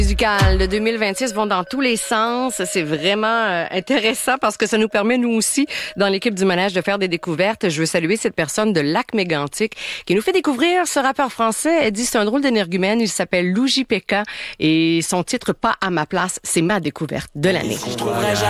Musicales de 2026 vont dans tous les sens. C'est vraiment intéressant parce que ça nous permet, nous aussi, dans l'équipe du Manège, de faire des découvertes. Je veux saluer cette personne de Lac-Mégantic qui nous fait découvrir ce rappeur français. Elle dit c'est un drôle d'énergumène. Il s'appelle Luigi Pekka et son titre Pas à ma place, c'est ma découverte de l'année.